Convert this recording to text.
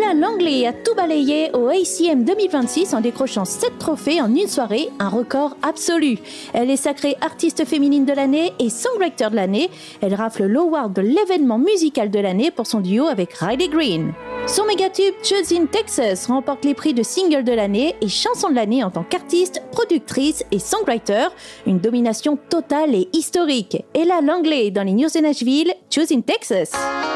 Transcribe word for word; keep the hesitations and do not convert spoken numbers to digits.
Ella Langley a tout balayé au A C M deux mille vingt-six en décrochant sept trophées en une soirée, un record absolu. Elle est sacrée artiste féminine de l'année et songwriter de l'année. Elle rafle l'award de l'événement musical de l'année pour son duo avec Riley Green. Son mégatube Choose in Texas remporte les prix de single de l'année et chanson de l'année en tant qu'artiste, productrice et songwriter, une domination totale et historique. Ella Langley dans les news de Nashville, Choose in Texas.